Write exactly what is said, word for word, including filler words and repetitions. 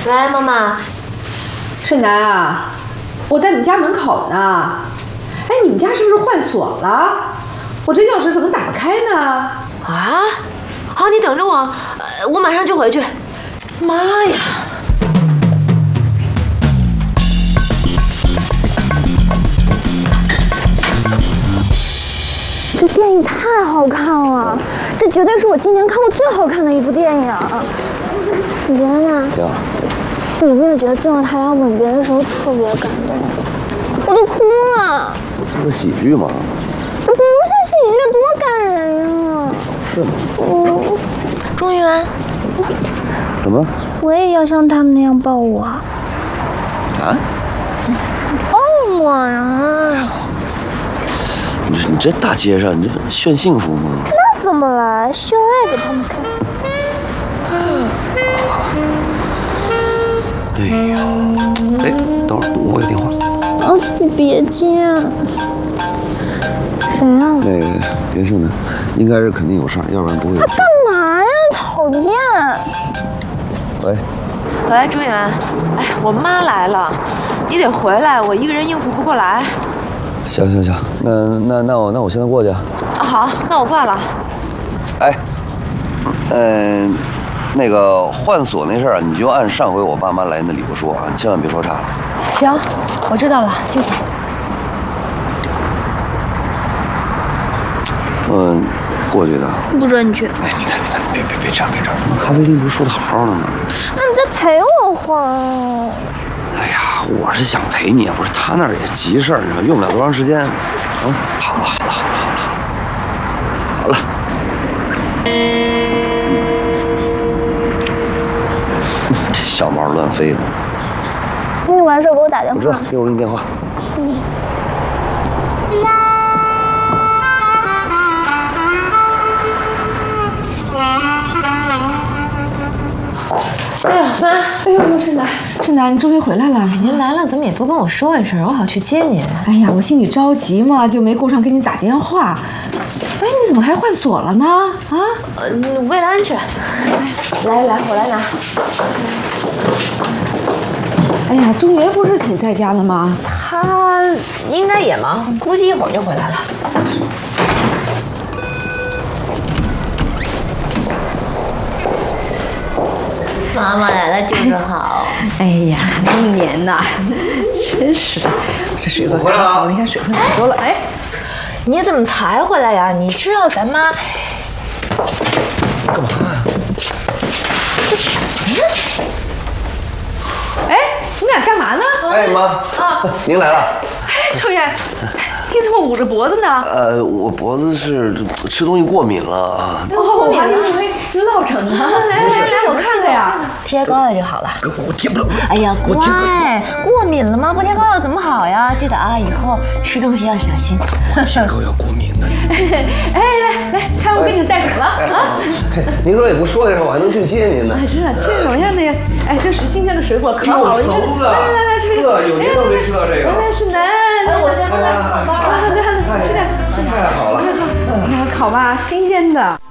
喂，妈妈。 盛楠啊，我在你家门口呢。哎，你们家是不是换锁了？我这钥匙怎么打不开呢？ 啊？好，你等着我，呃，我马上就回去。妈呀！ 这电影太好看了，这绝对是我今年看过最好看的一部电影。你觉得呢？ 挺好。 你不也觉得最后他俩吻别的时候特别感动？我都哭了。 这个喜剧嘛。 不是喜剧，多感人啊！ 是吗？ 嗯。 钟元。 什么？ 我也要像他们那样抱我。啊？抱我呀！ 你你这大街上，你这炫幸福吗？ 那怎么了？秀爱给他们看。 哎呀，哎，等会儿我有电话。 哦，你别接。谁呀？ 那个袁胜男，应该是肯定有事儿，要不然不会。 他干嘛呀？讨厌。 喂。 喂，朱元，哎，我妈来了，你得回来，我一个人应付不过来。 行行行，那那那我那我现在过去。 啊，好，那我挂了。 哎，嗯、呃，那个换锁那事儿，你就按上回我爸妈来那理由说啊，千万别说差了。 行，我知道了，谢谢。 嗯，过去的。 不准你去。 哎，你看你看，别别别这样别这样，咱们咖啡厅不是说的好好的吗？ 那你再陪我会儿。 哎呀，我是想陪你，不是他那儿也急事儿，你说用不了多长时间。啊，好了好了好了好了好了，这小猫乱飞的。 你完事给我打电话。 我知道，一会儿给你电话。 嗯。 哎呀，妈！ 哎呦，盛楠，盛楠，你终于回来了。 您来了，怎么也不跟我说一声，我好去接您。 哎呀，我心里着急嘛，就没顾上给你打电话。哎，你怎么还换锁了呢？啊？ 呃，为了安全。来来，我来拿。 哎呀，钟元不是挺在家的吗？ 他应该也忙，估计一会儿就回来了。妈妈来了就是好。 哎呀，一年呐，真是的，这水果太好了，你看水分可多了。哎， 你怎么才回来呀？你知道咱妈干嘛呀？ 这什么呀？ 哎，你们俩干嘛呢？ 哎妈，啊，您来了。 哎，钟元，你怎么捂着脖子呢？ 呃，我脖子是吃东西过敏了啊。 哦，我还以为落枕呢。来来来，我看看呀。 贴膏药就好了。 我贴不了。 哎呀，乖，过敏了吗？不贴膏药怎么好呀？记得啊，以后吃东西要小心。 我贴膏药过敏的。 哎，来来，看我给你们带什么了啊？ 您说也不说一声，我还能去接您呢。 啊，是啊，这怎么样？那个，哎，这是新鲜的水果，可好了。来来来来，这个有年都没吃到这个。 来来，盛楠， 我先过来烤包。 来来来，吃点。 太好了。 你看烤吧，新鲜的。